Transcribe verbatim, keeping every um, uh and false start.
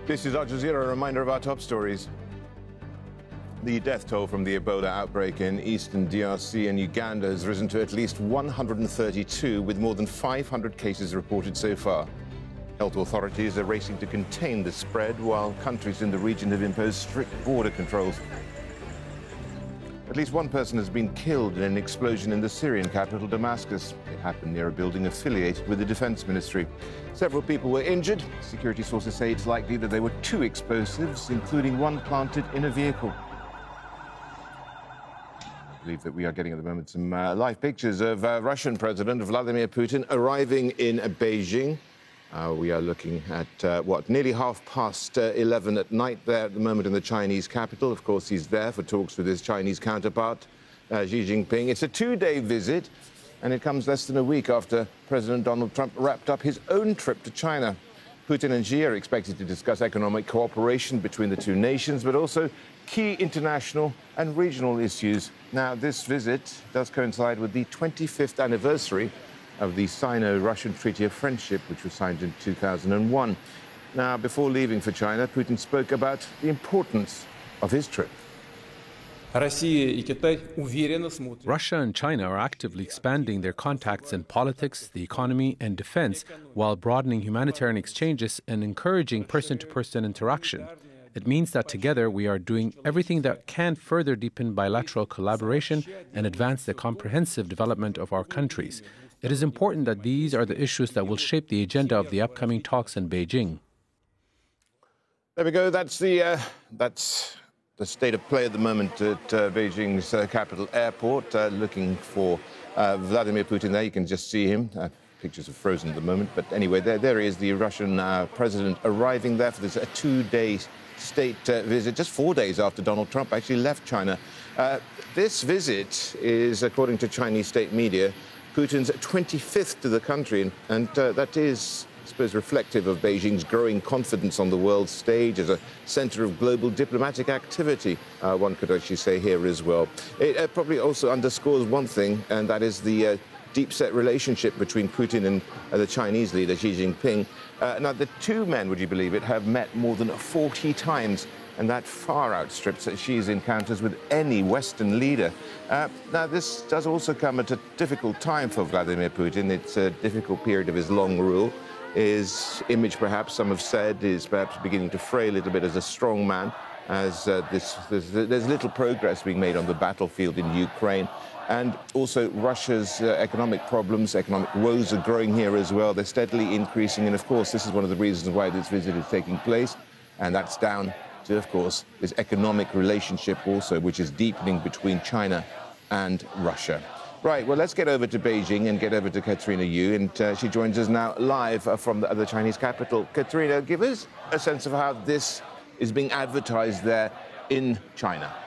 This is Al Jazeera, a reminder of our top stories. The death toll from the Ebola outbreak in eastern D R C and Uganda has risen to at least one hundred thirty-two, with more than five hundred cases reported so far. Health authorities are racing to contain the spread, while countries in the region have imposed strict border controls. At least one person has been killed in an explosion in the Syrian capital, Damascus. It happened near a building affiliated with the defense ministry. Several people were injured. Security sources say it's likely that there were two explosives, including one planted in a vehicle. I believe that we are getting at the moment some uh, live pictures of uh, Russian President Vladimir Putin arriving in Beijing. Uh, we are looking at, uh, what, nearly half past uh, eleven at night there at the moment in the Chinese capital. Of course, he's there for talks with his Chinese counterpart, uh, Xi Jinping. It's a two-day visit, and it comes less than a week after President Donald Trump wrapped up his own trip to China. Putin and Xi are expected to discuss economic cooperation between the two nations, but also key international and regional issues. Now, this visit does coincide with the twenty-fifth anniversary of the Sino-Russian Treaty of Friendship, which was signed in two thousand one. Now, before leaving for China, Putin spoke about the importance of his trip. Russia and China are actively expanding their contacts in politics, the economy, and defense, while broadening humanitarian exchanges and encouraging person-to-person interaction. It means that together we are doing everything that can further deepen bilateral collaboration and advance the comprehensive development of our countries. It is important that these are the issues that will shape the agenda of the upcoming talks in Beijing. There we go. That's the uh, that's the state of play at the moment at uh, Beijing's uh, capital airport. Uh, looking for uh, Vladimir Putin there. You can just see him. Uh, pictures are frozen at the moment. But anyway, there, there is the Russian uh, president arriving there for this uh, two-day state uh, visit, just four days after Donald Trump actually left China. Uh, this visit is, according to Chinese state media, Putin's twenty-fifth to the country, and, and uh, that is, I suppose, reflective of Beijing's growing confidence on the world stage as a centre of global diplomatic activity, uh, one could actually say here as well. It uh, probably also underscores one thing, and that is the uh, deep-set relationship between Putin and uh, the Chinese leader, Xi Jinping. Uh, now, the two men, would you believe it, have met more than forty times, and that far outstrips Xi's encounters with any Western leader. Uh, now, this does also come at a difficult time for Vladimir Putin. It's a difficult period of his long rule. His image, perhaps, some have said, is perhaps beginning to fray a little bit as a strong man, as uh, this, there's, there's little progress being made on the battlefield in Ukraine. And also Russia's uh, economic problems, economic woes are growing here as well. They're steadily increasing. And, of course, this is one of the reasons why this visit is taking place. And that's down to, of course, this economic relationship also, which is deepening between China and Russia. Right, well, let's get over to Beijing and get over to Katrina Yu. And uh, she joins us now live uh, from the, the Chinese capital. Katrina, give us a sense of how this is being advertised there in China.